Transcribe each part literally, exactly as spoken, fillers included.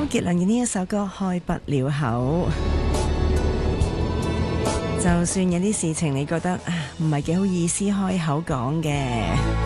傑倫嘅呢一首歌開不了口，就算有啲事情你覺得啊唔係幾好意思開口講嘅，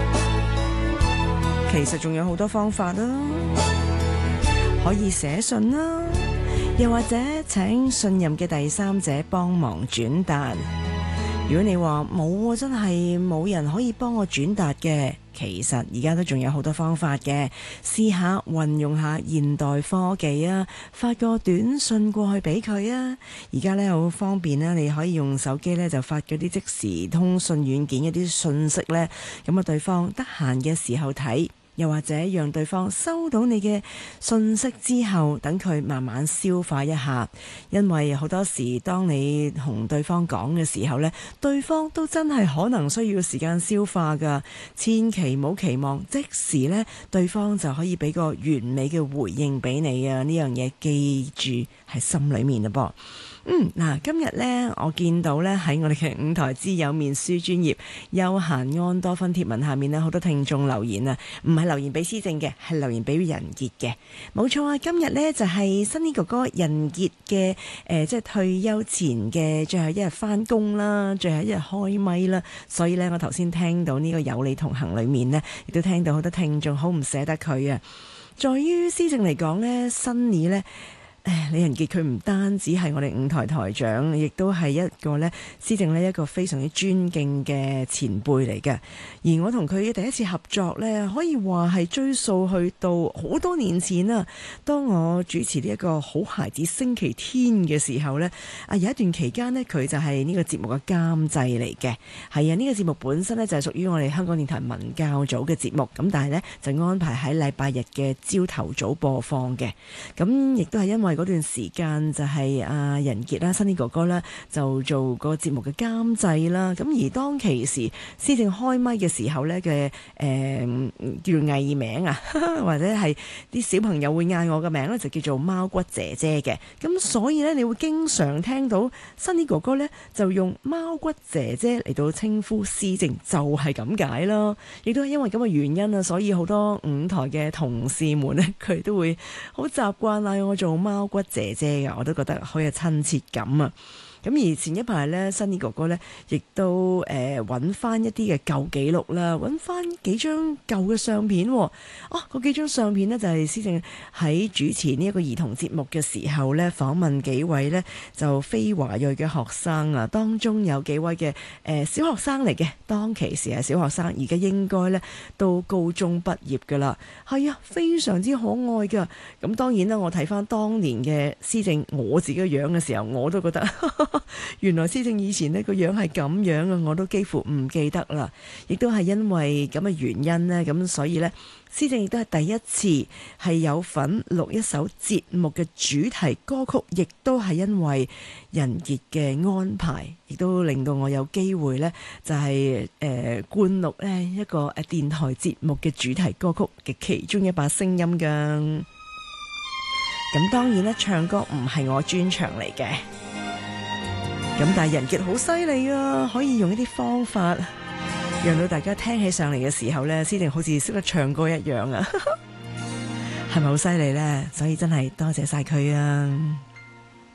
其實仲有好多方法啦，可以寫信啦，又或者請信任嘅第三者幫忙轉達。如果你話冇，真係冇人可以幫我轉達嘅，其實而家都仲有好多方法嘅，試下運用下現代科技啊，發個短信過去俾佢啊。而家呢好方便啦，你可以用手機呢就發嗰啲即時通訊軟件一啲信息呢，咁啊對方得閒嘅時候睇。又或者讓對方收到你嘅信息之後，等佢慢慢消化一下，因為好多時當你同對方講嘅時候呢，對方都真係可能需要時間消化㗎，千祈唔好期望即時呢對方就可以俾個完美嘅回應俾你啊！呢樣嘢記住喺心裏面啦噃。嗯，嗱，今日呢，我見到呢喺我哋嘅五台之友面書專頁休閒安多芬貼文下面呢，好多聽眾留言啊，唔係留言俾施政嘅，係留言俾仁傑嘅，冇錯啊！今日呢，就係新呢哥哥仁傑嘅誒，即係退休前嘅最後一日返工啦，最後一日開咪啦，所以呢，我頭先聽到呢個有你同行裏面呢，亦都聽到好多聽眾好唔捨得佢啊。在於施政嚟講呢，新年呢。誒，李仁傑佢唔單止係我哋五台台長，亦都係一個咧施政咧一個非常之尊敬嘅前輩嚟嘅。而我同佢嘅第一次合作咧，可以話係追溯去到好多年前啦。當我主持呢一個好孩子星期天嘅時候咧，啊有一段期間咧，佢就係呢個節目嘅監製嚟嘅。係啊，呢個節目本身咧就係屬於我哋香港電台文教組嘅節目，咁但係咧就安排喺禮拜日嘅朝頭早播放嘅。咁亦都係因為嗰段時間就係阿仁傑啦、新啲哥哥啦，就做個節目嘅監製啦。咁而當其時施政開咪嘅時候咧嘅誒叫藝名啊，或者係啲小朋友會嗌我嘅名咧，就叫做貓骨姐姐嘅。咁所以咧，你會經常聽到新啲哥哥咧就用貓骨姐姐嚟到稱呼施政，就係咁解咯。亦都係因為咁嘅原因啊，所以好多五台嘅同事們咧，佢都會好習慣嗌我做貓骨姐姐嘅，我都覺得好有親切感啊！咁而前一排咧，新啲哥哥咧，亦都誒揾翻一啲嘅舊記錄啦，揾翻幾張舊嘅相片喎。啊，嗰幾張相片呢，就係施政喺主持呢一個兒童節目嘅時候咧，訪問幾位咧就非華裔嘅學生啊，當中有幾位嘅誒、呃、小學生嚟嘅，當其時係小學生，而家應該咧到高中畢業噶啦，係啊，非常之可愛噶。咁當然啦，我睇翻當年嘅施政我自己嘅樣嘅時候，我都覺得。原來施政以前呢個樣係咁樣啊，我都幾乎唔記得啦。亦都係因為咁嘅原因呢，咁所以呢，施政亦都係第一次係有份錄一首節目嘅主題歌曲，亦都係因為仁傑嘅安排，亦都令到我有機會呢，就係誒灌錄呢一個誒電台節目嘅主題歌曲嘅其中一把聲音㗎。咁當然呢，唱歌唔係我專長嚟嘅。咁但係仁傑好犀利啊，可以用一啲方法，讓到大家聽起上嚟嘅時候呢，施政好似識得唱歌一樣啊，係咪好犀利呢？所以真係多謝晒佢啊！